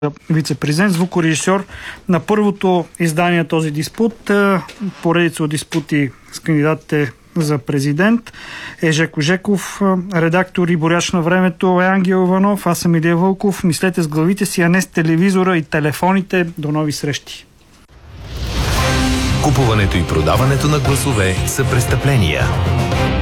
вице-президент, звукорежисьор на първото издание този диспут, поредица от диспути с кандидатите за президент е Жеко Жеков, редактор и боряч на времето е Ангел Иванов, аз съм Илия Вълков. Мислете с главите си, а не с телевизора и телефоните. До нови срещи. Купуването и продаването на гласове са престъпления.